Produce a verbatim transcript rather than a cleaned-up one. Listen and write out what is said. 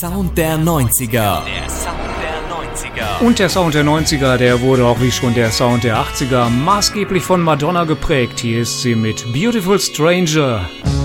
Sound der neunziger. Der Sound der neunziger. Und der Sound der neunziger, der wurde auch wie schon der Sound der achtziger maßgeblich von Madonna geprägt. Hier ist sie mit Beautiful Stranger.